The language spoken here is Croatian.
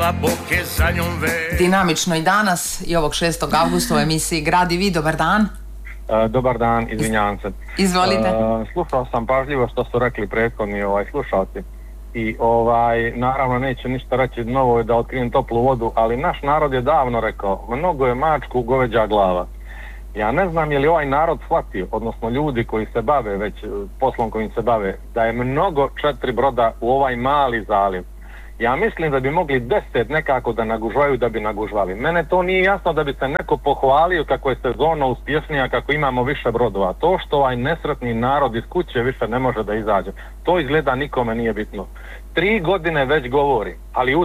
jabuke za njom ve. Dinamično i danas i ovog 6. avgusta u emisiji Grad i vi, dobar dan. Dobar dan, izvinjavam se. Izvolite. Slušao sam pažljivo što su rekli prethodni slušalci i naravno neću ništa reći novo da otkrijem toplu vodu, ali naš narod je davno rekao, mnogo je mačku goveđa glava. Ja ne znam je li ovaj narod shvatio, odnosno ljudi koji se bave već poslom kojim se bave, da je mnogo 4 broda u ovaj mali zaliv. Ja mislim da bi mogli 10 nekako da nagužvaju da bi nagužvali. Mene to nije jasno da bi se neko pohvalio kako je sezona uspješnija, kako imamo više brodova. To što ovaj nesretni narod iz kuće više ne može da izađe, to izgleda nikome nije bitno. 3 godine već govori, ali